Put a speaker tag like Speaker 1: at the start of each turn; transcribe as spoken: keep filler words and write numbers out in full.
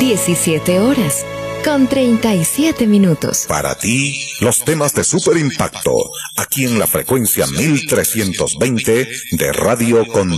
Speaker 1: diecisiete horas, con treinta y siete minutos.
Speaker 2: Para ti, los temas de super impacto, aquí en la frecuencia mil trescientos veinte de Radio Condor.